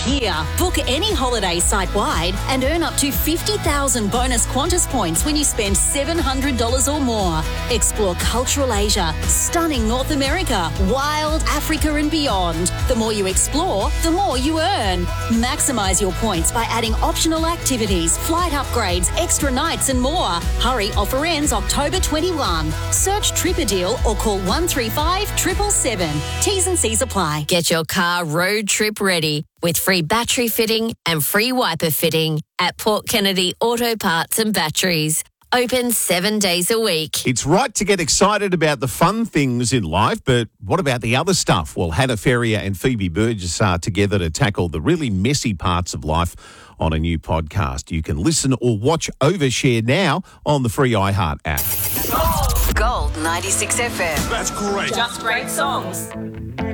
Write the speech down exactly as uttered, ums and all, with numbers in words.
here. Book any holiday site-wide and earn up to fifty thousand bonus Qantas points when you spend seven hundred dollars or more. Explore cultural Asia, stunning North America, wild Africa and beyond. The more you explore, the more you earn. Maximise your points by adding optional activities, flight upgrades, extra nights and more. Hurry, offer ends October twenty-first. Search TripAdeal or call one three five, seven seven seven. T's and C's apply. Get your car road trip ready with free battery fitting and free wiper fitting at Port Kennedy Auto Parts and Batteries. Open seven days a week. It's right to get excited about the fun things in life, but what about the other stuff? Well, Hannah Ferrier and Phoebe Burgess are together to tackle the really messy parts of life on a new podcast. You can listen or watch Overshare now on the free iHeart app. Gold ninety-six F M. That's great. Just great songs.